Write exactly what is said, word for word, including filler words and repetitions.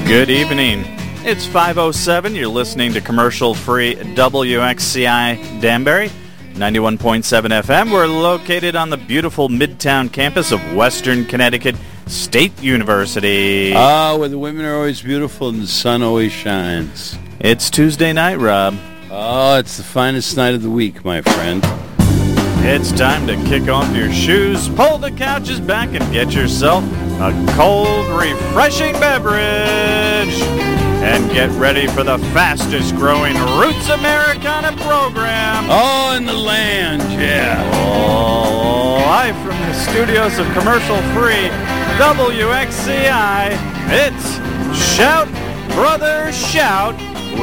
Good evening. It's five oh seven. You're listening to commercial-free W X C I Danbury, ninety-one point seven F M. We're located on the beautiful Midtown campus of Western Connecticut State University. Ah, where the women are always beautiful and the sun always shines. It's Tuesday night, Rob. Oh, it's the finest night of the week, my friend. It's time to kick off your shoes, pull the couches back, and get yourself a cold, refreshing beverage. And get ready for the fastest-growing Roots Americana program. Oh, in the land, yeah. Oh, live from the studios of commercial-free W X C I, it's Shout, Brother, Shout.